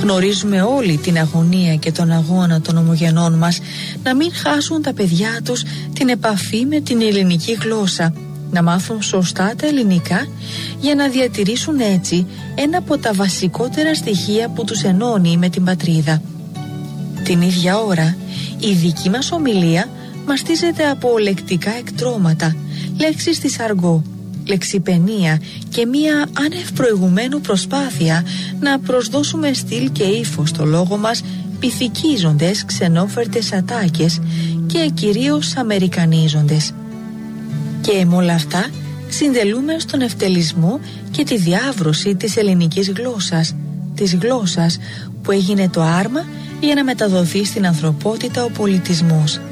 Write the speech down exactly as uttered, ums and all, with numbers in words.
Γνωρίζουμε όλοι την αγωνία και τον αγώνα των ομογενών μας να μην χάσουν τα παιδιά τους την επαφή με την ελληνική γλώσσα, να μάθουν σωστά τα ελληνικά για να διατηρήσουν έτσι ένα από τα βασικότερα στοιχεία που τους ενώνει με την πατρίδα. Την ίδια ώρα η δική μας ομιλία μαστίζεται από λεκτικά εκτρώματα, λέξεις της αργό, λεξιπαινία και μία άνευ προηγουμένου προσπάθεια να προσδώσουμε στυλ και ύφος στο λόγο μας, πυθικίζοντες ξενόφερτες ατάκες και κυρίως αμερικανίζοντες. Και με όλα αυτά συντελούμε στον ευτελισμό και τη διάβρωση της ελληνικής γλώσσας, της γλώσσας που έγινε το άρμα για να μεταδοθεί στην ανθρωπότητα ο πολιτισμός.